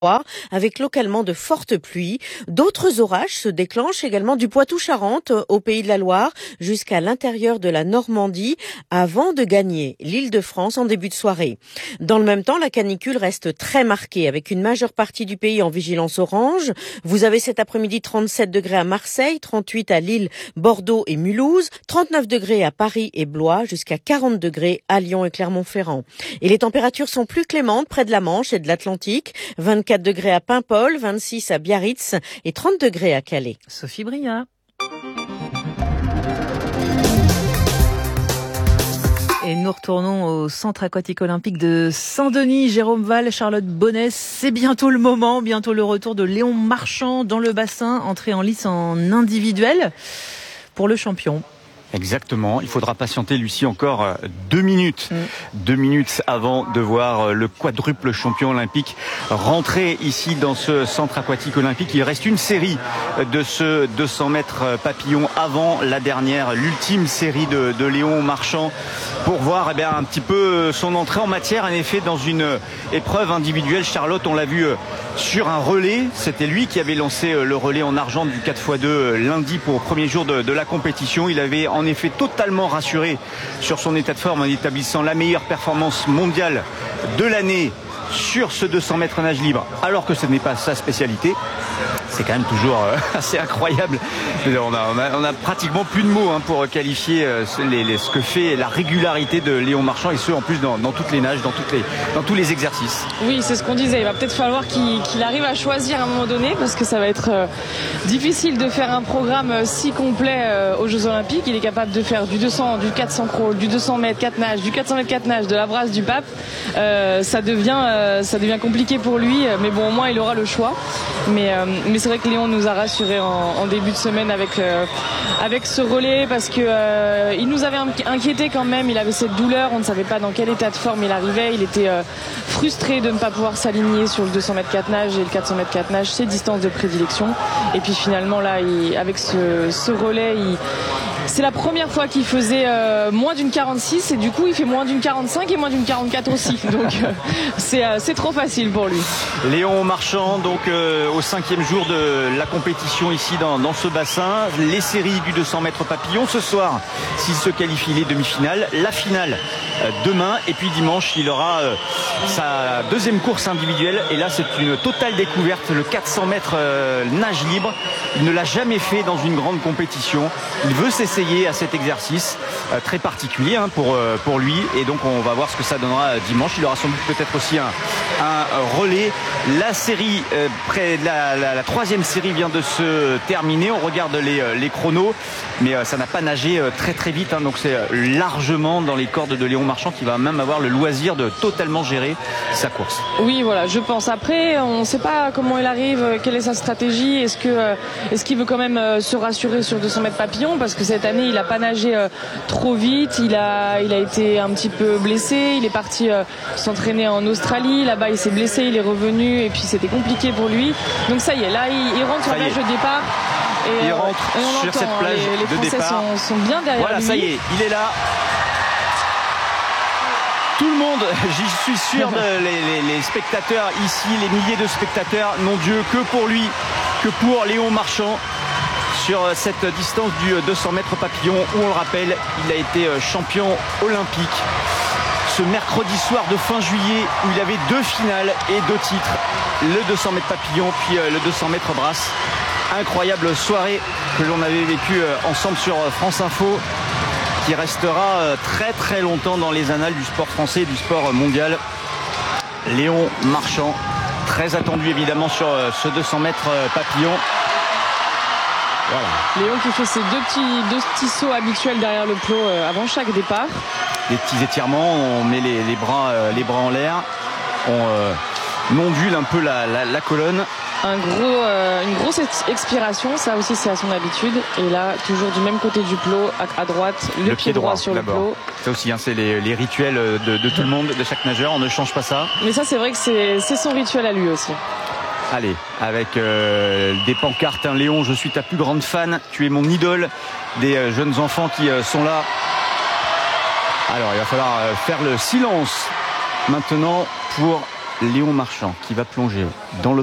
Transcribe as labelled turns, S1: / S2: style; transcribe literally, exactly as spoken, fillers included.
S1: avec localement de fortes pluies. D'autres orages se déclenchent également du Poitou-Charentes au Pays de la Loire jusqu'à l'intérieur de la Normandie avant de gagner l'Île-de-France en début de soirée. Dans le même temps, la canicule reste très marquée avec une majeure partie du pays en vigilance orange. Vous avez cet après-midi trente-sept degrés à Marseille, trente-huit à Lille, Bordeaux et Mulhouse, trente-neuf degrés à Paris et Blois, jusqu'à quarante degrés à Lyon et Clermont-Ferrand. Et les températures sont plus clémentes près de la Manche et de l'Atlantique. vingt-quatre degrés à Paimpol, vingt-six à Biarritz et trente degrés à Calais.
S2: Sophie Bria. Et nous retournons au centre aquatique olympique de Saint-Denis. Jérôme Val, Charlotte Bonnet, c'est bientôt le moment, bientôt le retour de Léon Marchand dans le bassin, entré en lice en individuel pour le champion.
S3: Exactement, il faudra patienter Lucie encore deux minutes, mmh. deux minutes avant de voir le quadruple champion olympique rentrer ici dans ce centre aquatique olympique. Il reste une série de ce deux cents mètres papillon avant la dernière, l'ultime série de, de Léon Marchand pour voir eh bien, un petit peu son entrée en matière. En effet, dans une épreuve individuelle, Charlotte, on l'a vu sur un relais, c'était lui qui avait lancé le relais en argent du quatre fois deux lundi pour le premier jour de, de la compétition. Il avait en effet totalement rassuré sur son état de forme en établissant la meilleure performance mondiale de l'année sur ce deux cents mètres nage libre, alors que ce n'est pas sa spécialité. C'est quand même toujours euh, assez incroyable. On a, on, a, on a pratiquement plus de mots hein, pour qualifier euh, les, les, ce que fait la régularité de Léon Marchand, et ce en plus dans, dans toutes les nages, dans, toutes les, dans tous les exercices.
S4: Oui, c'est ce qu'on disait. Il va peut-être falloir qu'il, qu'il arrive à choisir à un moment donné, parce que ça va être euh, difficile de faire un programme euh, si complet euh, aux Jeux Olympiques. Il est capable de faire du deux cents, du quatre cents crawl, du deux cents mètres quatre nages, du quatre cents mètres quatre nages, de la brasse, du pape. Euh, ça devient, euh, ça devient compliqué pour lui, mais bon, au moins il aura le choix. Mais, euh, mais c'est vrai que Léon nous a rassurés en, en début de semaine avec, euh, avec ce relais, parce que euh, il nous avait inquiété quand même. Il avait cette douleur, on ne savait pas dans quel état de forme il arrivait. Il était euh, frustré de ne pas pouvoir s'aligner sur le deux cents mètres quatre nages et le quatre cents mètres quatre nages, ses distances de prédilection. Et puis finalement là, il, avec ce, ce relais, il, c'est la première fois qu'il faisait euh, moins d'une quarante-six, et du coup il fait moins d'une quarante-cinq et moins d'une quarante-quatre aussi. Donc euh, c'est, euh, c'est trop facile pour lui.
S3: Léon Marchand, donc euh, au cinquième jour de la compétition ici dans, dans ce bassin. Les séries du deux cents mètres papillon ce soir, s'il se qualifie, les demi-finales, la finale euh, demain, et puis dimanche il aura euh, sa deuxième course individuelle, et là c'est une totale découverte, le quatre cents mètres euh, nage libre. Il ne l'a jamais fait dans une grande compétition. Il veut s'essayer à cet exercice euh, très particulier hein, pour, euh, pour lui, et donc on va voir ce que ça donnera dimanche. Il aura sans doute peut-être aussi un, un relais. La série, euh, près de la, la, la troisième série vient de se terminer. On regarde les, les chronos, mais euh, ça n'a pas nagé euh, très très vite, hein, donc c'est euh, largement dans les cordes de Léon Marchand, qui va même avoir le loisir de totalement gérer sa course.
S4: Oui, voilà, je pense. Après, on ne sait pas comment il arrive, quelle est sa stratégie. Est-ce que euh, est-ce qu'il veut quand même euh, se rassurer sur deux cents mètres papillon, parce que cette année il n'a pas nagé euh, trop vite. Il a il a été un petit peu blessé. Il est parti euh, s'entraîner en Australie. Là-bas il s'est blessé, il est revenu, et puis c'était compliqué pour lui. Donc ça y est, là il, il rentre sur la plage de départ.
S3: Et il rentre
S4: et on
S3: sur cette plage
S4: les, les
S3: de
S4: Français
S3: départ.
S4: Sont, sont bien derrière
S3: voilà,
S4: lui.
S3: Ça y est, il est là. Tout le monde, j'y suis sûr, de, les, les, les spectateurs ici, les milliers de spectateurs, n'ont Dieu que pour lui, que pour Léon Marchand, sur cette distance du deux cents mètres papillon, où on le rappelle, il a été champion olympique ce mercredi soir de fin juillet, où il avait deux finales et deux titres, le deux cents mètres papillon puis le deux cents mètres brasse. Incroyable soirée que l'on avait vécue ensemble sur France Info, qui restera très très longtemps dans les annales du sport français et du sport mondial. Léon Marchand, très attendu évidemment sur ce deux cents mètres papillon.
S4: Voilà. Léon qui fait ses deux petits, deux petits sauts habituels derrière le plot avant chaque départ.
S3: Des petits étirements, on met les, les, bras, les bras en l'air, on euh, ondule un peu la, la, la colonne.
S4: Un gros, euh, une grosse expiration, ça aussi c'est à son habitude. Et là, toujours du même côté du plot, à, à droite, le, le pied, pied droit, droit sur d'abord. Le plot.
S3: Ça aussi, hein, c'est les, les rituels de, de tout le monde, de chaque nageur, on ne change pas ça.
S4: Mais ça, c'est vrai que c'est, c'est son rituel à lui aussi.
S3: Allez, avec euh, des pancartes, hein, Léon, je suis ta plus grande fan, tu es mon idole, des euh, jeunes enfants qui euh, sont là. Alors, il va falloir euh, faire le silence maintenant pour Léon Marchand qui va plonger dans le